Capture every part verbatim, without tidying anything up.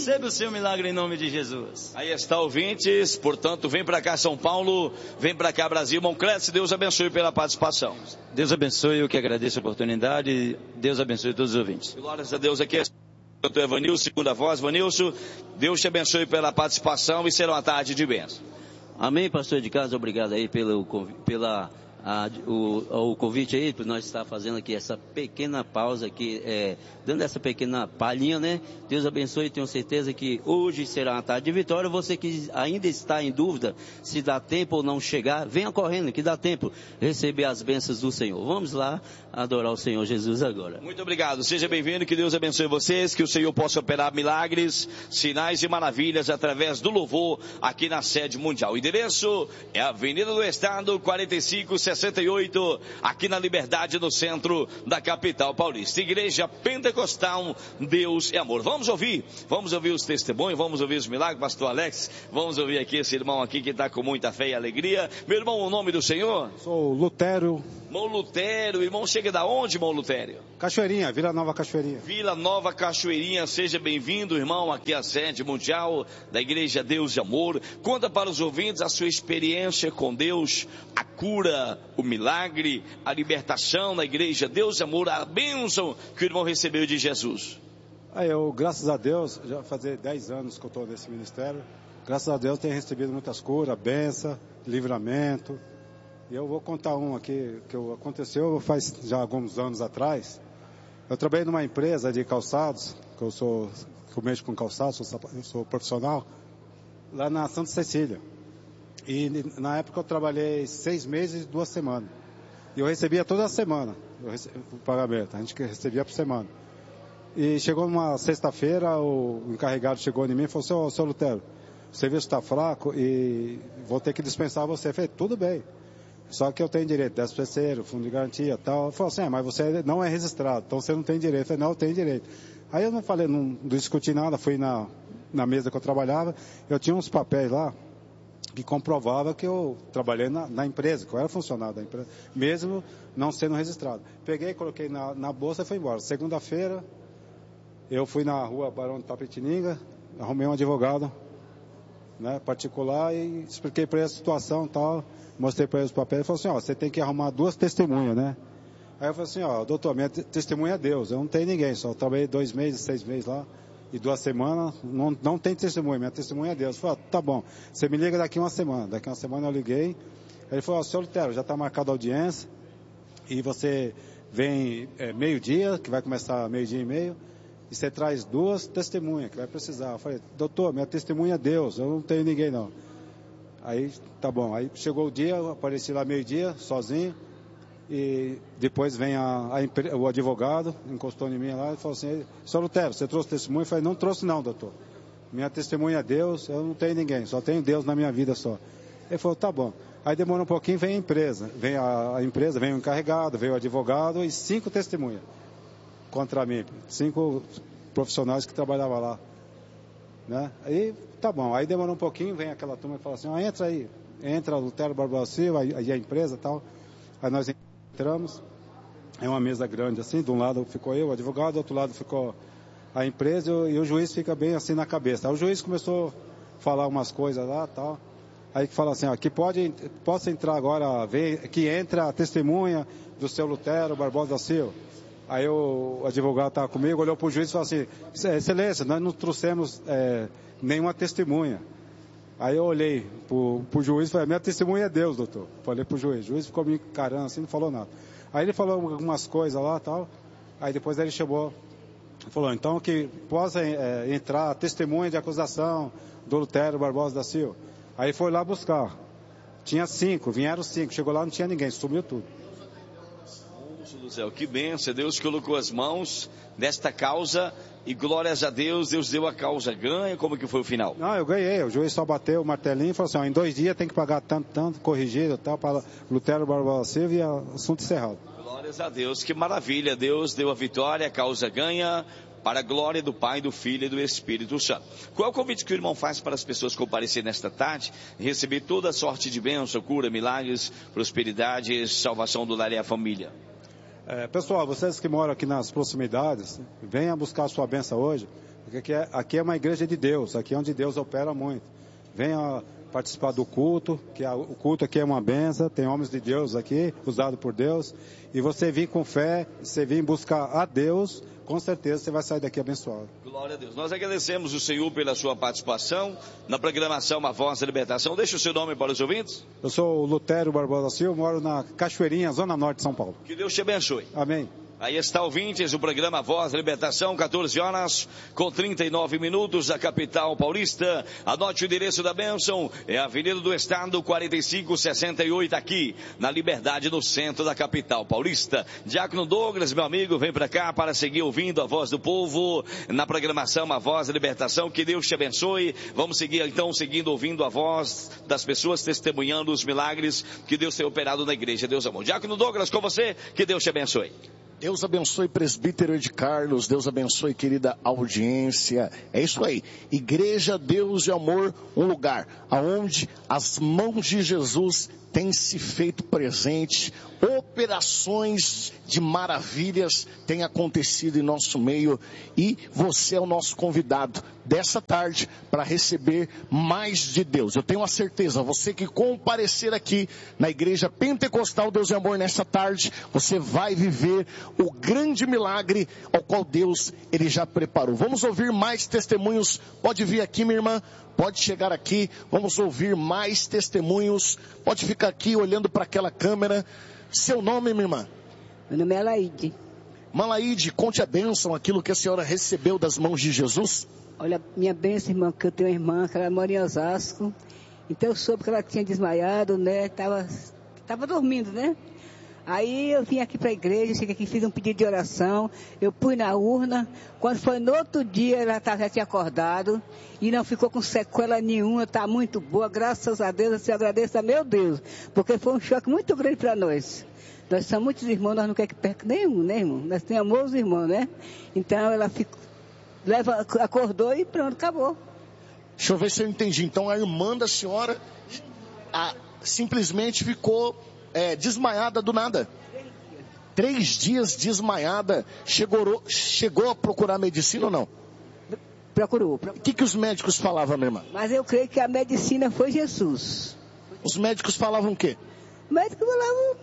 Recebe o seu milagre em nome de Jesus. Aí está, ouvintes, portanto, vem para cá São Paulo, vem para cá Brasil. Irmão Clécio, Deus abençoe pela participação. Deus abençoe, eu que agradeço a oportunidade. Deus abençoe todos os ouvintes. Glórias a Deus, aqui é o doutor Evanilson, segunda voz. Evanilson, Deus te abençoe pela participação e será uma tarde de bênção. Amém, pastor de casa, obrigado aí pelo, pela, a, o, o convite aí, para nós estar fazendo aqui essa pequena pausa aqui, é, dando essa pequena palhinha, né? Deus abençoe, tenho certeza que hoje será uma tarde de vitória. Você que ainda está em dúvida se dá tempo ou não chegar, venha correndo, que dá tempo receber as bênçãos do Senhor. Vamos lá adorar o Senhor Jesus agora. Muito obrigado, seja bem-vindo, que Deus abençoe vocês, que o Senhor possa operar milagres, sinais e maravilhas através do louvor aqui na sede mundial. O endereço é a Avenida do Estado, quarenta e cinco sessenta e oito, aqui na Liberdade, no centro da capital paulista. Igreja Pentecostal, Deus é amor. Vamos ouvir, vamos ouvir os testemunhos, vamos ouvir os milagres, pastor Alex, vamos ouvir aqui esse irmão aqui que está com muita fé e alegria. Meu irmão, o nome do Senhor? Sou Lutério. Irmão Lutério, irmão chega da onde, irmão Lutério? Cachoeirinha, Vila Nova Cachoeirinha. Vila Nova Cachoeirinha, seja bem-vindo, irmão, aqui à sede mundial da Igreja Deus de Amor. Conta para os ouvintes a sua experiência com Deus, a cura, o milagre, a libertação na Igreja Deus de Amor, a bênção que o irmão recebeu de Jesus. Ah, eu, graças a Deus, já fazia dez anos que eu estou nesse ministério, graças a Deus tenho recebido muitas curas, bênção, livramento. E eu vou contar um aqui que aconteceu faz já alguns anos atrás. Eu trabalhei numa empresa de calçados, que eu sou, que eu mexo com calçados, sou, eu sou profissional, lá na Santa Cecília. E na época eu trabalhei seis meses e duas semanas. E eu recebia toda semana eu rece... o pagamento, a gente recebia por semana. E chegou numa sexta-feira, o encarregado chegou em mim e falou assim: ô, seu Lutério, o serviço está fraco e vou ter que dispensar você. Eu falei: tudo bem. Só que eu tenho direito, décimo terceiro, fundo de garantia e tal. Eu falei assim: ah, mas você não é registrado, então você não tem direito. Eu falei: não, eu tenho direito. Aí eu não falei, não, não discuti nada, fui na, na mesa que eu trabalhava, eu tinha uns papéis lá que comprovava que eu trabalhei na, na empresa, que eu era funcionário da empresa, mesmo não sendo registrado. Peguei, coloquei na, na bolsa e fui embora. Segunda-feira, eu fui na rua Barão de Tapetininga, arrumei um advogado, né, particular, e expliquei para ele a situação e tal. Mostrei para ele os papéis e falou assim: ó, você tem que arrumar duas testemunhas, né? Aí eu falei assim: ó, doutor, minha testemunha é Deus, eu não tenho ninguém, só trabalhei dois meses, seis meses lá, e duas semanas, não, não tem testemunha, minha testemunha é Deus. Eu falei: ó, tá bom, você me liga daqui uma semana. Daqui uma semana eu liguei, aí ele falou: ó, senhor Lutério, já está marcada a audiência, e você vem é, meio-dia, que vai começar meio-dia e meio, e você traz duas testemunhas, que vai precisar. Eu falei: doutor, minha testemunha é Deus, eu não tenho ninguém não. Aí, tá bom, aí chegou o dia, eu apareci lá meio-dia, sozinho, e depois vem a, a, o advogado, encostou em mim lá e falou assim: senhor Lutério, você trouxe testemunha? Eu falei: não trouxe não, doutor. Minha testemunha é Deus, eu não tenho ninguém, só tenho Deus na minha vida só. Ele falou: tá bom. Aí demora um pouquinho, vem a empresa, vem a, a empresa, vem o encarregado, vem o advogado e cinco testemunhas contra mim, cinco profissionais que trabalhavam lá, né? Aí, tá bom, aí demorou um pouquinho, vem aquela turma e fala assim: ah, entra aí, entra o Lutério Barbosa Silva, aí a empresa e tal. Aí nós entramos, é uma mesa grande assim, de um lado ficou eu, o advogado, do outro lado ficou a empresa, e o juiz fica bem assim na cabeça. Aí o juiz começou a falar umas coisas lá e tal, aí que fala assim: ó, que pode, possa entrar agora, ver, que entra a testemunha do seu Lutério Barbosa Silva. Aí o advogado estava comigo, olhou para o juiz e falou assim: excelência, nós não trouxemos é, nenhuma testemunha. Aí eu olhei para o juiz e falei: minha testemunha é Deus, doutor. Falei para o juiz, o juiz ficou me encarando assim, não falou nada. Aí ele falou algumas coisas lá e tal, aí depois ele chamou, falou: então que possa é, entrar a testemunha de acusação do Lutério Barbosa da Silva. Aí foi lá buscar, tinha cinco, vieram cinco, chegou lá, não tinha ninguém, sumiu tudo. Do céu, que bênção, Deus colocou as mãos nesta causa e glórias a Deus, Deus deu a causa ganha. Como que foi o final? Não, eu ganhei, o juiz só bateu o martelinho e falou assim: ó, em dois dias tem que pagar tanto, tanto, corrigido e tal, para Lutério Barbosa Silva, e assunto encerrado. Glórias a Deus, que maravilha, Deus deu a vitória, a causa ganha, para a glória do Pai, do Filho e do Espírito Santo. Qual é o convite que o irmão faz para as pessoas comparecerem nesta tarde e receber toda a sorte de bênção, cura, milagres, prosperidade, salvação do lar e a família? É, pessoal, vocês que moram aqui nas proximidades, venham buscar a sua bênção hoje. Porque aqui é, aqui é uma igreja de Deus, aqui é onde Deus opera muito. Venha participar do culto, que a, o culto aqui é uma benção, tem homens de Deus aqui, usados por Deus. E você vir com fé, você vir buscar a Deus, com certeza você vai sair daqui abençoado. Glória a Deus. Nós agradecemos o Senhor pela sua participação na programação A Voz da Libertação. Deixa o seu nome para os ouvintes. Eu sou o Lutério Barbosa Silva, moro na Cachoeirinha, Zona Norte de São Paulo. Que Deus te abençoe. Amém. Aí está, ouvintes, o programa Voz da Libertação, quatorze horas com trinta e nove minutos, da capital paulista. Anote o endereço da bênção, é a Avenida do Estado, quarenta e cinco sessenta e oito, aqui na Liberdade, no centro da capital paulista. Diácono Douglas, meu amigo, vem para cá para seguir ouvindo a voz do povo na programação A Voz da Libertação. Que Deus te abençoe. Vamos seguir então, seguindo ouvindo a voz das pessoas, testemunhando os milagres que Deus tem operado na igreja. Deus amor. Diácono Douglas, com você, que Deus te abençoe. Deus abençoe, presbítero de Carlos. Deus abençoe, querida audiência. É isso aí. Igreja, Deus e Amor, um lugar aonde as mãos de Jesus têm se feito presente. Operações de maravilhas têm acontecido em nosso meio. E você é o nosso convidado dessa tarde para receber mais de Deus. Eu tenho a certeza, você que comparecer aqui na Igreja Pentecostal Deus e Amor nessa tarde, você vai viver o grande milagre ao qual Deus ele já preparou. Vamos ouvir mais testemunhos. Pode vir aqui, minha irmã. Pode chegar aqui. Vamos ouvir mais testemunhos. Pode ficar aqui olhando para aquela câmera. Seu nome, minha irmã? Meu nome é Alaide. Malaide, conte a bênção, aquilo que a senhora recebeu das mãos de Jesus. Olha, minha bênção, irmã, que eu tenho uma irmã que ela mora em Osasco. Então eu soube que ela tinha desmaiado, né? Tava, tava dormindo, né? Aí eu vim aqui para a igreja, cheguei aqui, fiz um pedido de oração, eu pus na urna. Quando foi no outro dia, ela já tinha acordado e não ficou com sequela nenhuma, está muito boa, graças a Deus, eu agradeço a meu Deus, porque foi um choque muito grande para nós. Nós somos muitos irmãos, nós não queremos que perca nenhum, né, irmão? Nós temos amor aos irmãos, né? Então ela ficou, leva, acordou e pronto, acabou. Deixa eu ver se eu entendi. Então a irmã da senhora a, simplesmente ficou é, desmaiada do nada. Três dias desmaiada. Chegou, chegou a procurar medicina ou não? Procurou. O que, que os médicos falavam, minha irmã? Mas eu creio que a medicina foi Jesus. Os médicos falavam o quê? O médico falava...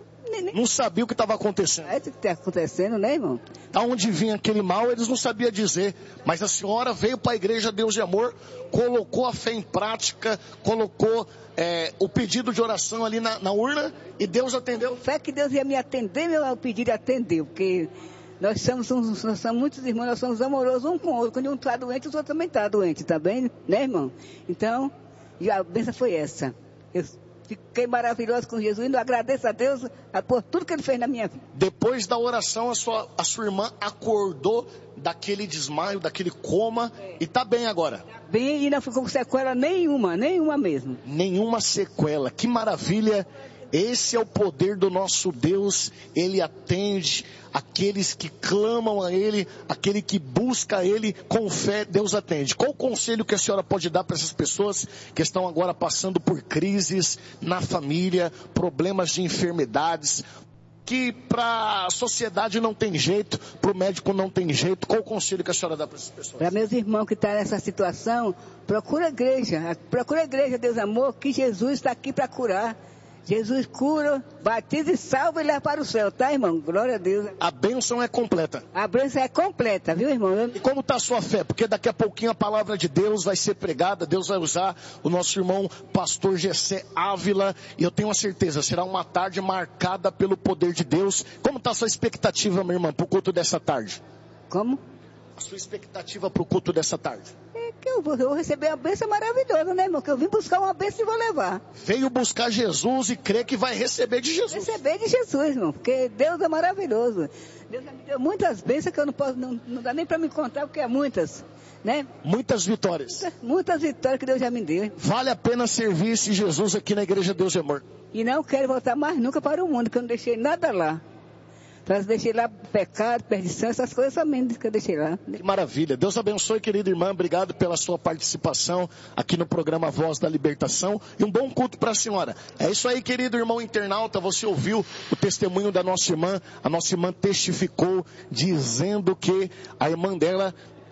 Não sabia o que estava acontecendo. É o que está acontecendo, né, irmão? Aonde vinha aquele mal, eles não sabiam dizer. Mas a senhora veio para a igreja Deus e Amor, colocou a fé em prática, colocou é, o pedido de oração ali na, na urna e Deus atendeu. Fé que Deus ia me atender, meu pedido atendeu, porque nós somos, uns, nós somos muitos irmãos, nós somos amorosos um com o outro. Quando um está doente, o outro também está doente, tá bem? Né, irmão? Então, e a bênção foi essa. Eu fiquei maravilhoso com Jesus e agradeço a Deus por tudo que Ele fez na minha vida. Depois da oração, a sua, a sua irmã acordou daquele desmaio, daquele coma, é. E está bem agora. Tá bem e não ficou com sequela nenhuma, nenhuma mesmo. Nenhuma sequela, que maravilha. Esse é o poder do nosso Deus. Ele atende aqueles que clamam a Ele, aquele que busca a Ele com fé, Deus atende. Qual o conselho que a senhora pode dar para essas pessoas que estão agora passando por crises na família, problemas de enfermidades, que para a sociedade não tem jeito, para o médico não tem jeito? Qual o conselho que a senhora dá para essas pessoas? Para meus irmãos que estão nessa situação, procura a igreja, procura a igreja, Deus amor, que Jesus está aqui para curar. Jesus cura, batiza e salva e leva para o céu, tá, irmão? Glória a Deus. A bênção é completa. A bênção é completa, viu, irmão? Eu... E como está a sua fé? Porque daqui a pouquinho a palavra de Deus vai ser pregada, Deus vai usar o nosso irmão pastor Gessé Ávila, e eu tenho a certeza, será uma tarde marcada pelo poder de Deus. Como está a sua expectativa, minha irmã, para o culto dessa tarde? Como? A sua expectativa para o culto dessa tarde? É que eu vou, eu vou receber uma bênção maravilhosa, né, irmão? Que eu vim buscar uma bênção e vou levar. Veio buscar Jesus e crê que vai receber de Jesus. Receber de Jesus, irmão, porque Deus é maravilhoso. Deus me deu muitas bênçãos que eu não posso, não, não dá nem para me contar, porque é muitas, né? Muitas vitórias. Muitas, muitas vitórias que Deus já me deu. Vale a pena servir esse Jesus aqui na Igreja Deus e Amor. E não quero voltar mais nunca para o mundo, que eu não deixei nada lá. Então, eu deixei lá pecado, perdição, essas coisas também que eu deixei lá. Que maravilha. Deus abençoe, querida irmã. Obrigado pela sua participação aqui no programa Voz da Libertação. E um bom culto para a senhora. É isso aí, querido irmão internauta. Você ouviu o testemunho da nossa irmã. A nossa irmã testificou dizendo que a irmã dela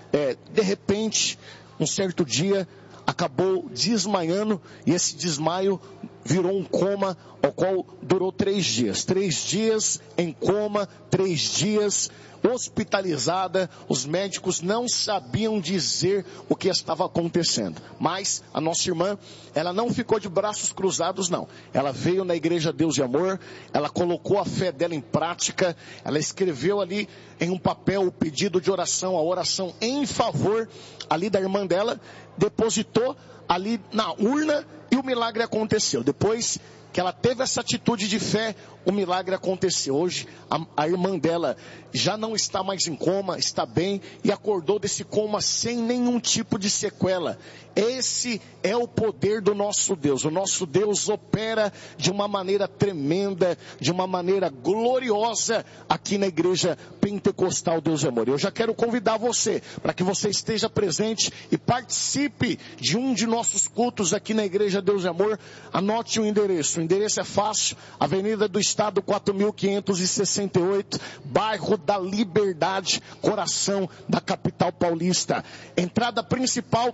é, de repente, um certo dia, acabou desmaiando, e esse desmaio virou um coma, ao qual durou três dias. Três dias em coma, três dias hospitalizada. Os médicos não sabiam dizer o que estava acontecendo. Mas a nossa irmã, ela não ficou de braços cruzados, não. Ela veio na Igreja Deus e Amor, ela colocou a fé dela em prática, ela escreveu ali em um papel o pedido de oração, a oração em favor ali da irmã dela, depositou ali na urna e o milagre aconteceu. Depois que ela teve essa atitude de fé, o milagre aconteceu. Hoje a, a irmã dela já não está mais em coma, está bem e acordou desse coma sem nenhum tipo de sequela. Esse é o poder do nosso Deus. O nosso Deus opera de uma maneira tremenda, de uma maneira gloriosa aqui na Igreja Pentecostal Deus e Amor. Eu já quero convidar você para que você esteja presente e participe de um de nossos cultos aqui na Igreja Deus e Amor. Anote o endereço. O endereço é fácil, Avenida do Estado quatro mil quinhentos e sessenta e oito, bairro da Liberdade, coração da capital paulista. Entrada principal